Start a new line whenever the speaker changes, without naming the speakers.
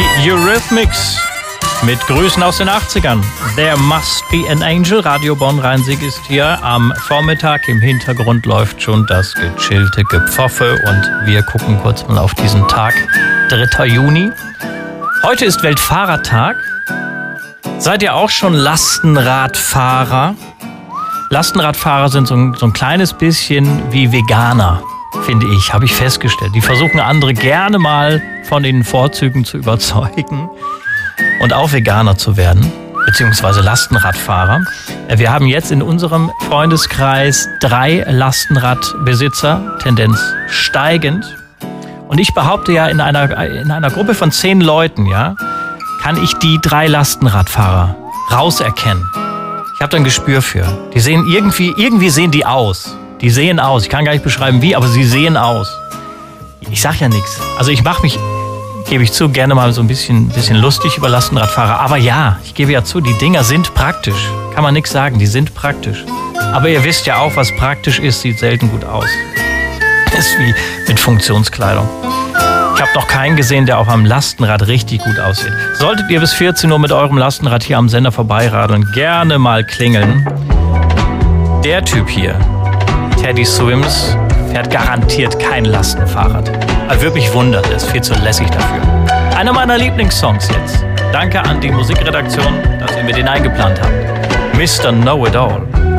Die Eurythmics mit Grüßen aus den 80ern. There Must Be an Angel. Radio Bonn-Rhein-Sieg ist hier am Vormittag. Im Hintergrund läuft schon das gechillte Gepfoffe und wir gucken kurz mal auf diesen Tag, 3. Juni. Heute ist Weltfahrertag. Seid ihr auch schon Lastenradfahrer? Lastenradfahrer sind so ein kleines bisschen wie Veganer, finde ich, habe ich festgestellt. Die versuchen andere gerne mal von den Vorzügen zu überzeugen und auch Veganer zu werden, beziehungsweise Lastenradfahrer. Wir haben jetzt in unserem Freundeskreis 3 Lastenradbesitzer, Tendenz steigend. Und ich behaupte ja, in einer Gruppe von 10 Leuten, ja, kann ich die 3 Lastenradfahrer rauserkennen. Ich habe da ein Gespür für. Die sehen irgendwie sehen die aus. Die sehen aus. Ich kann gar nicht beschreiben wie, aber sie sehen aus. Ich sag ja nichts. Also ich mache mich, gebe ich zu, gerne mal so ein bisschen lustig über Lastenradfahrer. Aber ja, ich gebe ja zu, die Dinger sind praktisch. Kann man nichts sagen, die sind praktisch. Aber ihr wisst ja auch, was praktisch ist, sieht selten gut aus. Ist wie mit Funktionskleidung. Ich habe noch keinen gesehen, der auf einem Lastenrad richtig gut aussieht. Solltet ihr bis 14 Uhr mit eurem Lastenrad hier am Sender vorbeiradeln, gerne mal klingeln. Der Typ hier, Teddy Swims, fährt garantiert kein Lastenfahrrad. Also würde mich wundern, der ist viel zu lässig dafür. Einer meiner Lieblingssongs jetzt. Danke an die Musikredaktion, dass ihr mir den eingeplant habt. Mr. Know-It-All.